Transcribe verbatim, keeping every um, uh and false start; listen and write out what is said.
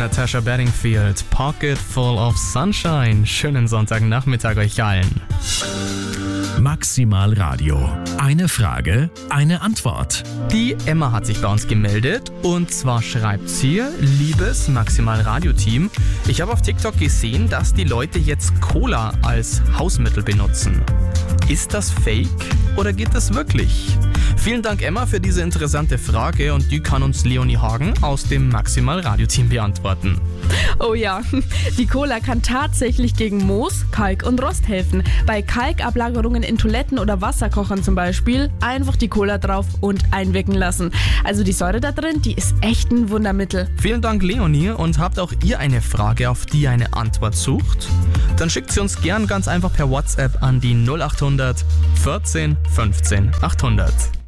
Natasha Bedingfield, Pocket Full of Sunshine. Schönen Sonntagnachmittag euch allen. Maximal Radio. Eine Frage, eine Antwort. Die Emma hat sich bei uns gemeldet und zwar schreibt sie: Liebes Maximal Radio Team, ich habe auf TikTok gesehen, dass die Leute jetzt Cola als Hausmittel benutzen. Ist das fake oder geht das wirklich? Vielen Dank, Emma, für diese interessante Frage und die kann uns Leonie Hagen aus dem Maximal Radio Team beantworten. Oh ja, die Cola kann tatsächlich gegen Moos, Kalk und Rost helfen. Bei Kalkablagerungen in Toiletten oder Wasserkochern zum Beispiel einfach die Cola drauf und einwirken lassen. Also die Säure da drin, die ist echt ein Wundermittel. Vielen Dank, Leonie. Und habt auch ihr eine Frage, auf die ihr eine Antwort sucht? Dann schickt sie uns gern ganz einfach per WhatsApp an die null acht hundert vierzehn fünfzehn achthundert.